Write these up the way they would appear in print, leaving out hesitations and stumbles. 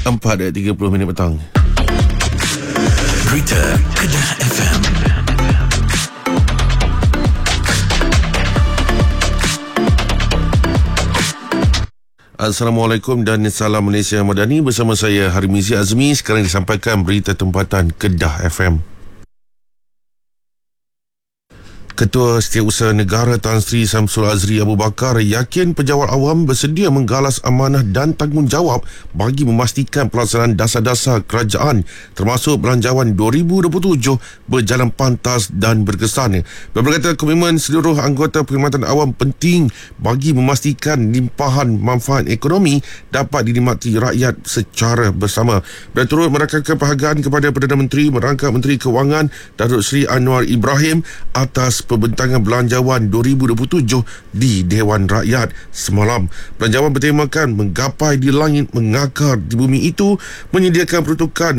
4:30 petang. Berita Kedah FM. Assalamualaikum dan salam Malaysia Madani. Bersama saya Harmizi Azmi. Sekarang disampaikan berita tempatan Kedah FM. Ketua Setiausaha Negara Tan Sri Samsul Azri Abu Bakar yakin pejabat awam bersedia menggalas amanah dan tanggungjawab bagi memastikan pelaksanaan dasar-dasar kerajaan termasuk belanjawan 2027 berjalan pantas dan berkesan. Beliau berkata komitmen seluruh anggota perkhidmatan awam penting bagi memastikan limpahan manfaat ekonomi dapat dinikmati rakyat secara bersama. Beliau turut merakamkan penghargaan kepada Perdana Menteri merangkap Menteri Kewangan Datuk Seri Anwar Ibrahim atas pembentangan belanjawan 2027 di Dewan Rakyat semalam. Belanjawan bertemakan menggapai di langit mengakar di bumi itu menyediakan peruntukan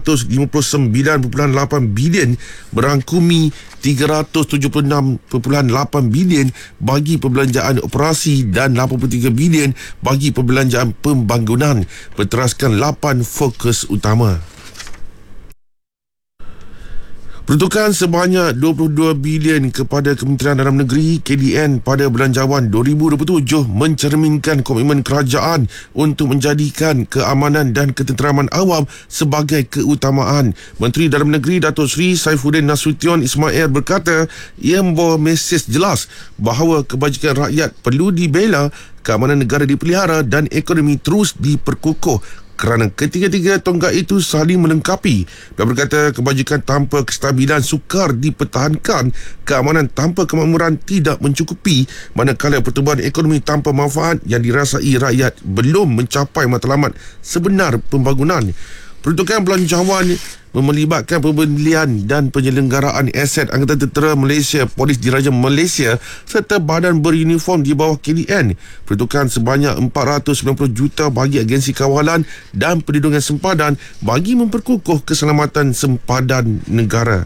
459.8 bilion merangkumi 376.8 bilion bagi perbelanjaan operasi dan 83 bilion bagi perbelanjaan pembangunan berteraskan 8 fokus utama. Peruntukan sebanyak 22 bilion kepada Kementerian Dalam Negeri KDN pada belanjawan 2027 mencerminkan komitmen kerajaan untuk menjadikan keamanan dan ketenteraman awam sebagai keutamaan. Menteri Dalam Negeri Datuk Seri Saifuddin Nasution Ismail berkata ia membawa mesej jelas bahawa kebajikan rakyat perlu dibela, keamanan negara dipelihara dan ekonomi terus diperkukuh kerana ketiga-tiga tonggak itu saling melengkapi. Dia berkata kebajikan tanpa kestabilan sukar dipertahankan, keamanan tanpa kemakmuran tidak mencukupi, manakala pertumbuhan ekonomi tanpa manfaat yang dirasai rakyat belum mencapai matlamat sebenar pembangunan. Peruntukan belanjawan melibatkan pembelian dan penyelenggaraan aset Angkatan Tentera Malaysia, Polis Diraja Malaysia serta badan beruniform di bawah KDN. Peruntukan sebanyak 490 juta bagi agensi kawalan dan perlindungan sempadan bagi memperkukuh keselamatan sempadan negara.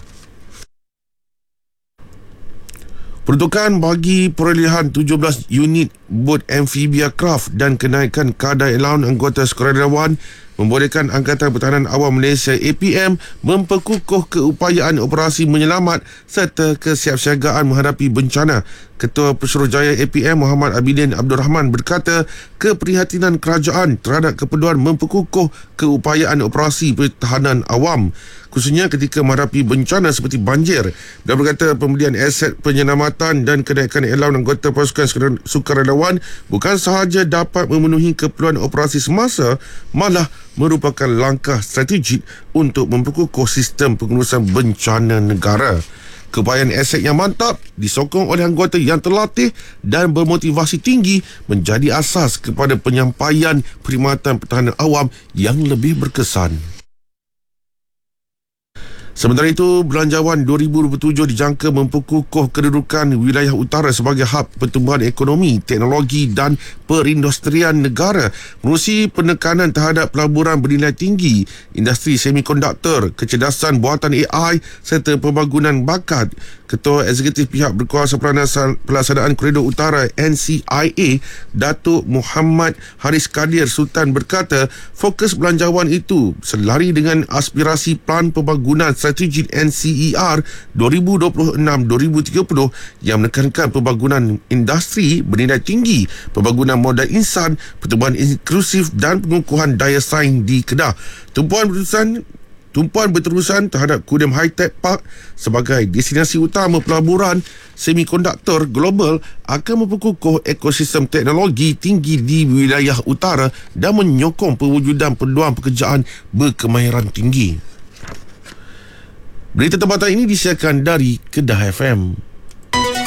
Peruntukan bagi perolehan 17 unit bot amfibia craft dan kenaikan kadar allowance anggota sukarelawan membolehkan Angkatan Pertahanan Awam Malaysia APM memperkukuh keupayaan operasi menyelamat serta kesiapsiagaan menghadapi bencana. Ketua Pesuruhjaya APM Muhammad Abidin Abdul Rahman berkata keprihatinan kerajaan terhadap keperluan memperkukuh keupayaan operasi pertahanan awam, khususnya ketika menghadapi bencana seperti banjir. Dia berkata pembelian aset penyelamatan dan kenaikan allowance anggota pasukan sukarelawan bukan sahaja dapat memenuhi keperluan operasi semasa, malah merupakan langkah strategik untuk memperkukuh sistem pengurusan bencana negara. Keupayaan aset yang mantap disokong oleh anggota yang terlatih dan bermotivasi tinggi menjadi asas kepada penyampaian perkhidmatan pertahanan awam yang lebih berkesan. Sementara itu, belanjawan 2027 dijangka memperkukuh kedudukan wilayah utara sebagai hub pertumbuhan ekonomi, teknologi dan perindustrian negara menerusi penekanan terhadap pelaburan bernilai tinggi, industri semikonduktor, kecerdasan buatan AI serta pembangunan bakat. Ketua Eksekutif Pihak Berkuasa Pelaksanaan Koridor Utara NCIA, Datuk Muhammad Haris Kadir Sultan berkata fokus belanjawan itu selari dengan aspirasi Plan Pembangunan Strategik NCER 2026-2030 yang menekankan pembangunan industri bernilai tinggi, pembangunan modal insan, pertumbuhan inklusif dan pengukuhan daya saing di Kedah. Tumpuan berterusan terhadap Kudem High Tech Park sebagai destinasi utama pelaburan semikonduktor global akan memperkukuh ekosistem teknologi tinggi di wilayah utara dan menyokong pewujudan peluang pekerjaan berkemahiran tinggi. Berita tempatan ini disiarkan dari Kedah FM.